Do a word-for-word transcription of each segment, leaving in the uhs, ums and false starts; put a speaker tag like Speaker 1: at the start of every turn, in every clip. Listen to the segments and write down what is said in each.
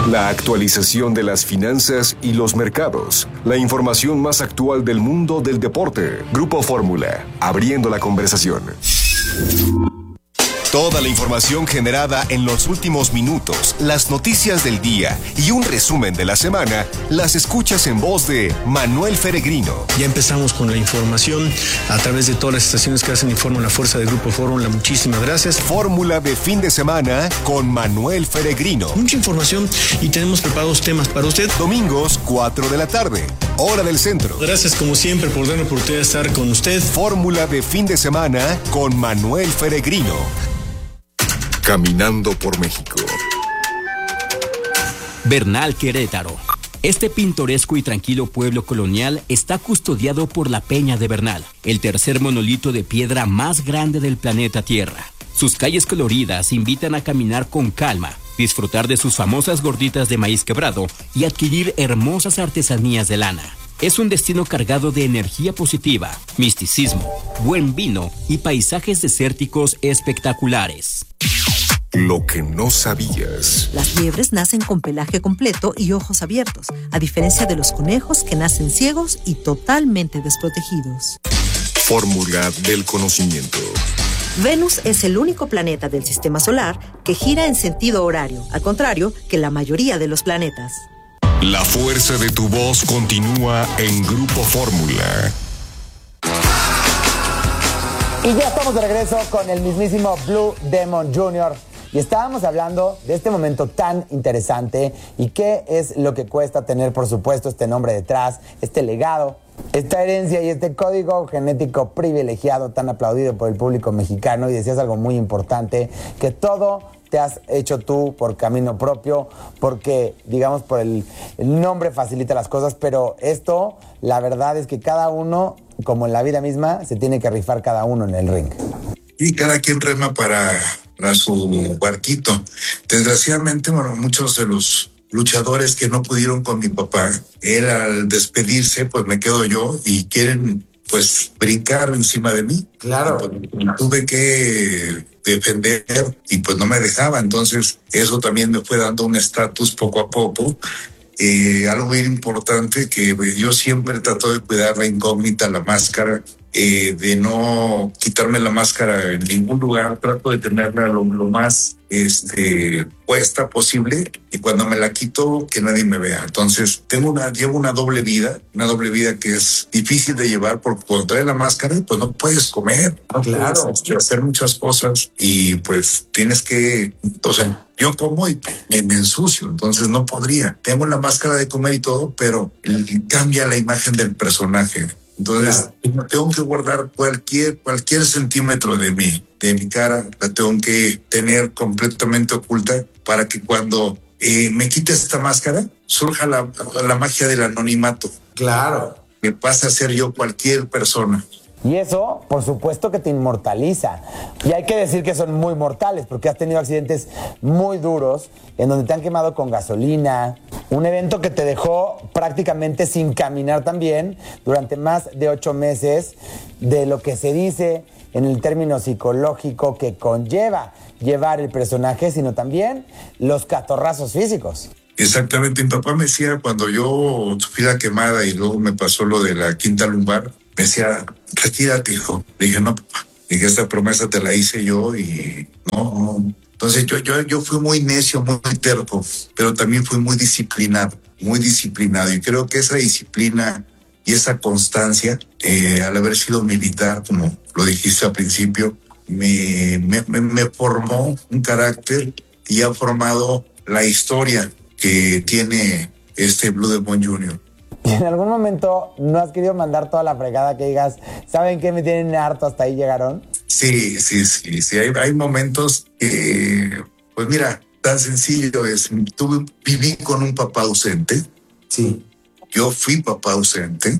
Speaker 1: La actualización de las finanzas y los mercados. La información más actual del mundo del deporte. Grupo Fórmula, abriendo la conversación. Toda la información generada en los últimos minutos, las noticias del día y un resumen de la semana, las escuchas en voz de Manuel Feregrino.
Speaker 2: Ya empezamos con la información a través de todas las estaciones que hacen Informe La Fuerza del Grupo Fórmula. Muchísimas gracias.
Speaker 1: Fórmula de fin de semana con Manuel Feregrino.
Speaker 2: Mucha información y tenemos preparados temas para usted.
Speaker 1: Domingos, cuatro de la tarde, hora del centro.
Speaker 2: Gracias como siempre por darme la oportunidad de estar con usted.
Speaker 1: Fórmula de fin de semana con Manuel Feregrino. Caminando por México.
Speaker 3: Bernal, Querétaro. Este pintoresco y tranquilo pueblo colonial está custodiado por la Peña de Bernal, el tercer monolito de piedra más grande del planeta Tierra. Sus calles coloridas invitan a caminar con calma, disfrutar de sus famosas gorditas de maíz quebrado y adquirir hermosas artesanías de lana. Es un destino cargado de energía positiva, misticismo, buen vino y paisajes desérticos espectaculares.
Speaker 1: Lo que no sabías.
Speaker 4: Las liebres nacen con pelaje completo y ojos abiertos, a diferencia de los conejos que nacen ciegos y totalmente desprotegidos.
Speaker 1: Fórmula del conocimiento.
Speaker 4: Venus es el único planeta del sistema solar que gira en sentido horario, al contrario que la mayoría de los planetas.
Speaker 1: La fuerza de tu voz continúa en Grupo Fórmula.
Speaker 5: Y ya estamos de regreso con el mismísimo Blue Demon junior Y estábamos hablando de este momento tan interesante y qué es lo que cuesta tener, por supuesto, este nombre detrás, este legado, esta herencia y este código genético privilegiado tan aplaudido por el público mexicano. Y decías algo muy importante, que todo te has hecho tú por camino propio, porque, digamos, por el, el nombre facilita las cosas, pero esto, la verdad es que cada uno, como en la vida misma, se tiene que rifar cada uno en el ring.
Speaker 6: Y cada quien rema para, para su barquito. Desgraciadamente, bueno, muchos de los luchadores que no pudieron con mi papá, él al despedirse, pues me quedo yo y quieren, pues, brincar encima de mí.
Speaker 5: Claro.
Speaker 6: Pues, tuve que defender y pues no me dejaba. Entonces, eso también me fue dando un estatus poco a poco. Eh, algo muy importante que yo siempre trato de cuidar la incógnita, la máscara, eh, de no quitarme la máscara en ningún lugar. Trato de tenerla lo, lo más este, puesta posible, y cuando me la quito, que nadie me vea. Entonces, tengo una, llevo una doble vida, una doble vida que es difícil de llevar, porque cuando traes la máscara, pues no puedes comer, no
Speaker 5: Claro.
Speaker 6: puedes hacer muchas cosas, y pues tienes que, o sea, yo como y me, me ensucio, entonces no podría. Tengo la máscara de comer y todo, pero cambia la imagen del personaje. Entonces, claro, tengo que guardar cualquier, cualquier centímetro de mí, de mi cara, la tengo que tener completamente oculta para que cuando eh, me quites esta máscara, surja la, la magia del anonimato.
Speaker 5: Claro.
Speaker 6: Me pasa a ser yo cualquier persona.
Speaker 5: Y eso, por supuesto, que te inmortaliza. Y hay que decir que son muy mortales, porque has tenido accidentes muy duros, en donde te han quemado con gasolina, un evento que te dejó prácticamente sin caminar también durante más de ocho meses, de lo que se dice en el término psicológico que conlleva llevar el personaje, sino también los catorrazos físicos.
Speaker 6: Exactamente, mi papá me decía, cuando yo sufrí la quemada y luego me pasó lo de la quinta lumbar, me decía, retírate, hijo. Le dije, no, papá. Le dije, esta promesa te la hice yo y no, no. Entonces yo, yo, yo fui muy necio, muy terco, pero también fui muy disciplinado, muy disciplinado. Y creo que esa disciplina y esa constancia, eh, al haber sido militar, como lo dijiste al principio, me, me, me, me formó un carácter y ha formado la historia que tiene este Blue Demon junior
Speaker 5: ¿Y en algún momento no has querido mandar toda la fregada que digas, ¿saben qué? Me tienen harto, hasta ahí llegaron?
Speaker 6: Sí, sí, sí, sí. Hay, hay momentos que, pues mira, tan sencillo es. Tuve, viví con un papá ausente.
Speaker 5: Sí.
Speaker 6: Yo fui papá ausente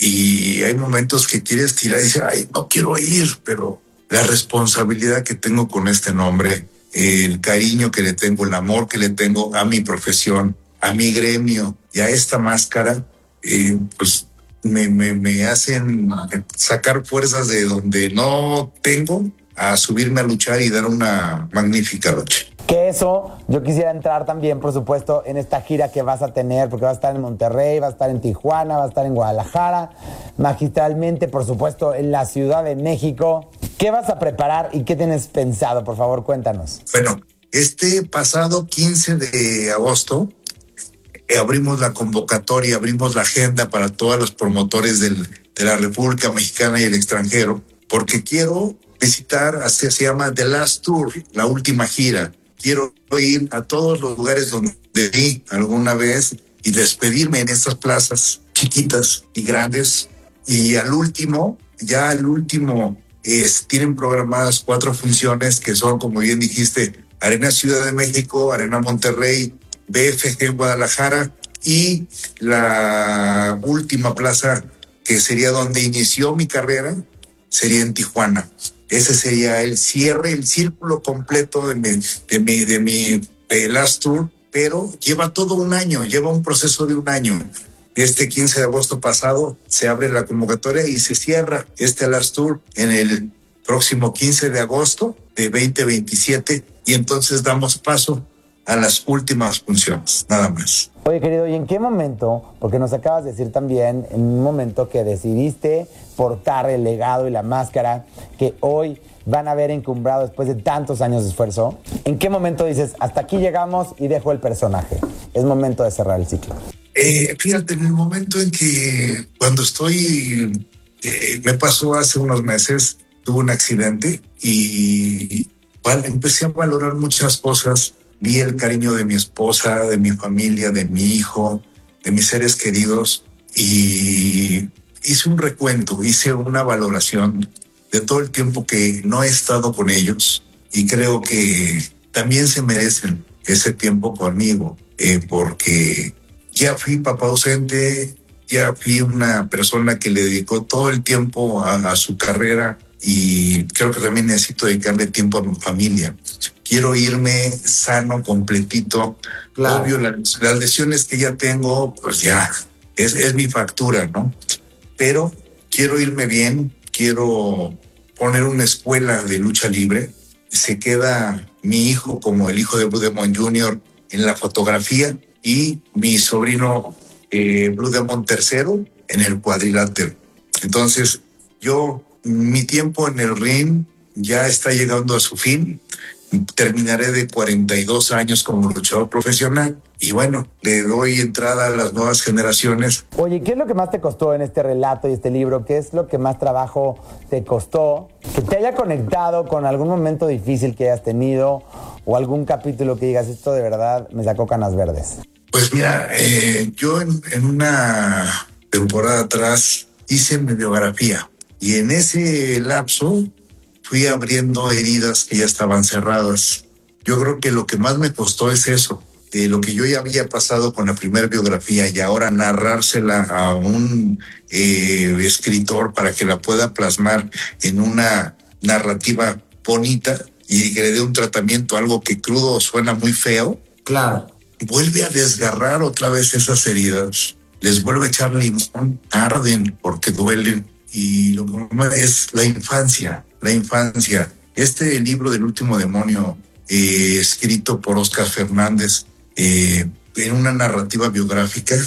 Speaker 6: y hay momentos que quieres tirar y decir, ay, no quiero ir, pero la responsabilidad que tengo con este nombre, el cariño que le tengo, el amor que le tengo a mi profesión, a mi gremio y a esta máscara, eh, pues me, me, me hacen sacar fuerzas de donde no tengo, a subirme a luchar y dar una magnífica lucha.
Speaker 5: Que eso, yo quisiera entrar también, por supuesto, en esta gira que vas a tener, porque vas a estar en Monterrey, vas a estar en Tijuana, vas a estar en Guadalajara, magistralmente, por supuesto, en la Ciudad de México. ¿Qué vas a preparar y qué tienes pensado? Por favor, cuéntanos.
Speaker 6: Bueno, este pasado quince de agosto eh, abrimos la convocatoria, abrimos la agenda para todos los promotores del, de la República Mexicana y el extranjero, porque quiero visitar, así se llama The Last Tour, la última gira. Quiero ir a todos los lugares donde vi alguna vez y despedirme en estas plazas chiquitas y grandes. Y al último, ya al último, es, tienen programadas cuatro funciones que son, como bien dijiste, Arena Ciudad de México, Arena Monterrey, B F G Guadalajara y la última plaza que sería donde inició mi carrera, sería en Tijuana. Ese sería el cierre, el círculo completo de mi, de mi, de mi eh, Last Tour, pero lleva todo un año, lleva un proceso de un año. Este quince de agosto pasado se abre la convocatoria y se cierra este Last Tour en el próximo quince de agosto de veinte veintisiete y entonces damos paso a las últimas funciones, nada más.
Speaker 5: Oye, querido, ¿y en qué momento? Porque nos acabas de decir también, en un momento que decidiste portar el legado y la máscara que hoy van a ver encumbrado después de tantos años de esfuerzo, ¿en qué momento dices, hasta aquí llegamos y dejo el personaje? Es momento de cerrar el ciclo.
Speaker 6: Eh, fíjate, en el momento en que cuando estoy, eh, me pasó hace unos meses, tuve un accidente y vale, empecé a valorar muchas cosas. Vi el cariño de mi esposa, de mi familia, de mi hijo, de mis seres queridos y hice un recuento, hice una valoración de todo el tiempo que no he estado con ellos y creo que también se merecen ese tiempo conmigo eh, porque ya fui papá ausente, ya fui una persona que le dedicó todo el tiempo a, a su carrera y creo que también necesito dedicarle tiempo a mi familia. Quiero irme sano, completito. Claro. Obvio, las, las lesiones que ya tengo, pues ya, es, es mi factura, ¿no? Pero quiero irme bien, quiero poner una escuela de lucha libre. Se queda mi hijo como el hijo de Blue Demon junior en la fotografía y mi sobrino eh, Blue Demon tercero en el cuadrilátero. Entonces, yo, mi tiempo en el ring ya está llegando a su fin. Terminaré de cuarenta y dos años como luchador profesional y bueno, le doy entrada a las nuevas generaciones.
Speaker 5: Oye, ¿qué es lo que más te costó en este relato y este libro? ¿Qué es lo que más trabajo te costó? Que te haya conectado con algún momento difícil que hayas tenido o algún capítulo que digas, esto de verdad me sacó canas verdes.
Speaker 6: Pues mira, eh, yo en, en una temporada atrás hice mi biografía y en ese lapso fui abriendo heridas que ya estaban cerradas. Yo creo que lo que más me costó es eso, de lo que yo ya había pasado con la primera biografía y ahora narrársela a un eh, escritor para que la pueda plasmar en una narrativa bonita y que le dé un tratamiento, algo que crudo suena muy feo.
Speaker 5: Claro.
Speaker 6: Vuelve a desgarrar otra vez esas heridas. Les vuelve a echar limón, arden porque duelen. Y lo normal es la infancia. La infancia. Este libro del último demonio, eh, escrito por Oscar Fernández, eh, en una narrativa biográfica,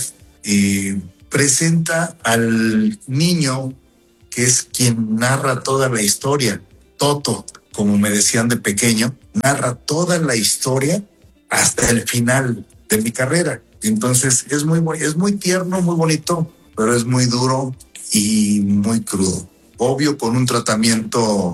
Speaker 6: eh, presenta al niño que es quien narra toda la historia. Toto, como me decían de pequeño, narra toda la historia hasta el final de mi carrera. Entonces es muy, es muy tierno, muy bonito, pero es muy duro y muy crudo. Obvio, con un tratamiento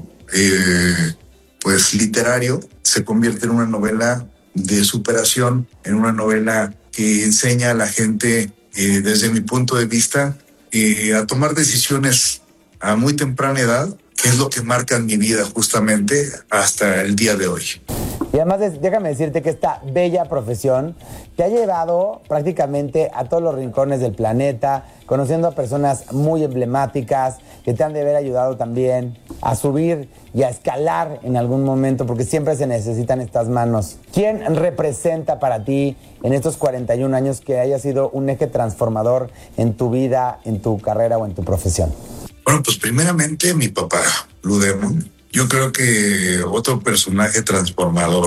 Speaker 6: eh, pues literario, se convierte en una novela de superación, en una novela que enseña a la gente, eh, desde mi punto de vista, eh, a tomar decisiones a muy temprana edad, que es lo que marca mi vida justamente hasta el día de hoy.
Speaker 5: Y además, déjame decirte que esta bella profesión te ha llevado prácticamente a todos los rincones del planeta, conociendo a personas muy emblemáticas que te han de haber ayudado también a subir y a escalar en algún momento, porque siempre se necesitan estas manos. ¿Quién representa para ti en estos cuarenta y un años que haya sido un eje transformador en tu vida, en tu carrera o en tu profesión?
Speaker 6: Bueno, pues primeramente mi papá, Blue Demon. Yo creo que otro personaje transformador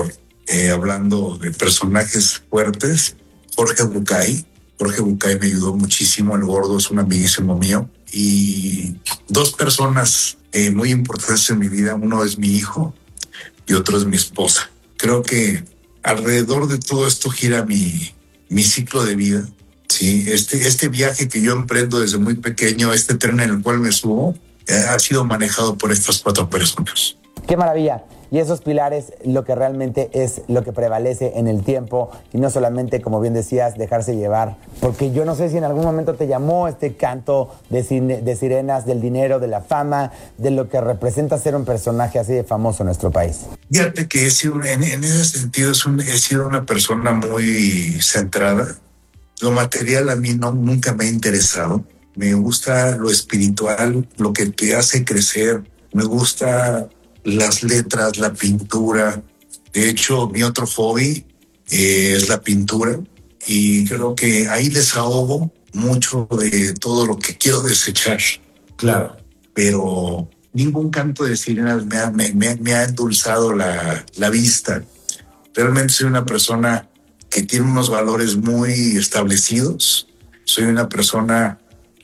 Speaker 6: eh, hablando de personajes fuertes, Jorge Bucay. Jorge Bucay me ayudó muchísimo, el gordo es un amiguísimo mío. Y dos personas eh, muy importantes en mi vida, uno es mi hijo y otro es mi esposa. Creo que alrededor de todo esto gira mi, mi ciclo de vida. Sí, este, este viaje que yo emprendo desde muy pequeño, este tren en el cual me subo, eh, ha sido manejado por estas cuatro personas.
Speaker 5: ¡Qué maravilla! Y esos pilares, lo que realmente es lo que prevalece en el tiempo y no solamente, como bien decías, dejarse llevar. Porque yo no sé si en algún momento te llamó este canto de, cine, de sirenas, del dinero, de la fama, de lo que representa ser un personaje así de famoso en nuestro país.
Speaker 6: Fíjate que he sido, en, en ese sentido es un, he sido una persona muy centrada. Lo material a mí no, nunca me ha interesado. Me gusta lo espiritual, lo que te hace crecer. Me gusta las letras, la pintura. De hecho, mi otro hobby eh, es la pintura y creo que ahí desahogo mucho de todo lo que quiero desechar. Claro. Pero ningún canto de sirenas me ha, me, me, me ha endulzado la, la vista. Realmente soy una persona que tiene unos valores muy establecidos. Soy una persona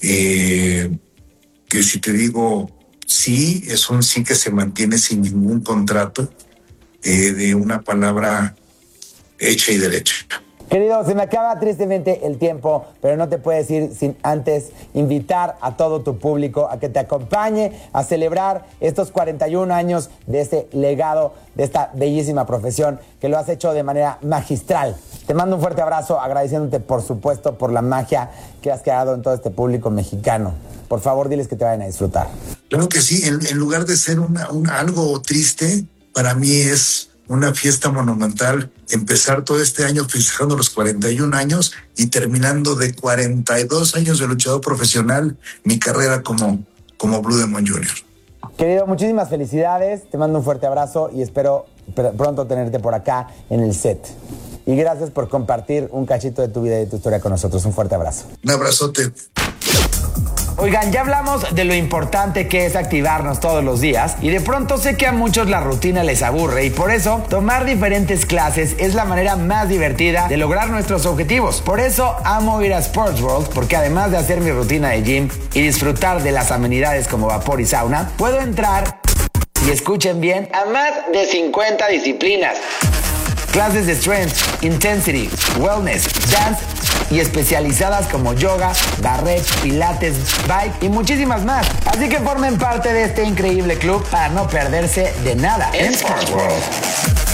Speaker 6: eh, que si te digo sí, es un sí que se mantiene sin ningún contrato, eh, de una palabra hecha y derecha.
Speaker 5: Querido, se me acaba tristemente el tiempo, pero no te puedes ir sin antes invitar a todo tu público a que te acompañe a celebrar estos cuarenta y un años de este legado, de esta bellísima profesión que lo has hecho de manera magistral. Te mando un fuerte abrazo, agradeciéndote, por supuesto, por la magia que has creado en todo este público mexicano. Por favor, diles que te vayan a disfrutar.
Speaker 6: Claro que sí, en, en lugar de ser una, una, algo triste, para mí es una fiesta monumental empezar todo este año festejando los cuarenta y un años y terminando de cuarenta y dos años de luchador profesional mi carrera como, como Blue Demon junior
Speaker 5: Querido, muchísimas felicidades, te mando un fuerte abrazo y espero pr- pronto tenerte por acá en el set. Y gracias por compartir un cachito de tu vida y de tu historia con nosotros. Un fuerte abrazo.
Speaker 6: Un abrazote.
Speaker 5: Oigan, ya hablamos de lo importante que es activarnos todos los días y de pronto sé que a muchos la rutina les aburre y por eso tomar diferentes clases es la manera más divertida de lograr nuestros objetivos. Por eso amo ir a Sports World, porque además de hacer mi rutina de gym y disfrutar de las amenidades como vapor y sauna, puedo entrar, y escuchen bien, a más de cincuenta disciplinas. Clases de strength, intensity, wellness, dance y especializadas como yoga, barre, pilates, bike y muchísimas más. Así que formen parte de este increíble club para no perderse de nada en Sports World.